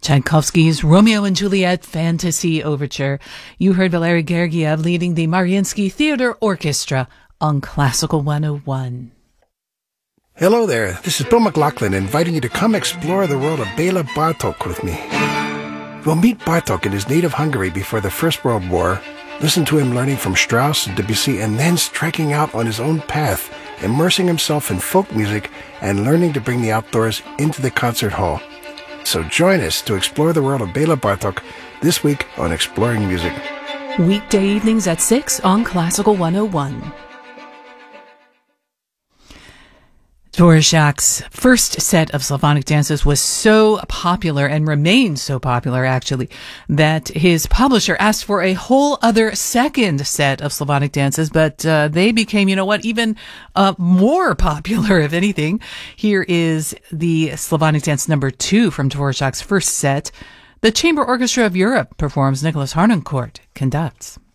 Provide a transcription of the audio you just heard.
Tchaikovsky's Romeo and Juliet Fantasy Overture. You heard Valery Gergiev leading the Mariinsky Theater Orchestra on Classical 101. Hello there, this is Bill McLaughlin inviting you to come explore the world of Bela Bartok with me. We'll meet Bartok in his native Hungary before the First World War, listen to him learning from Strauss and Debussy, and then striking out on his own path, immersing himself in folk music and learning to bring the outdoors into the concert hall. So join us to explore the world of Bela Bartok this week on Exploring Music. Weekday evenings at 6 on Classical 101. Dvorak's first set of Slavonic dances was so popular and remained so popular, actually, that his publisher asked for a whole other second set of Slavonic dances, but they became, even more popular, if anything. Here is the Slavonic dance number 2 from Dvorak's first set. The Chamber Orchestra of Europe performs. Nicholas Harnoncourt conducts.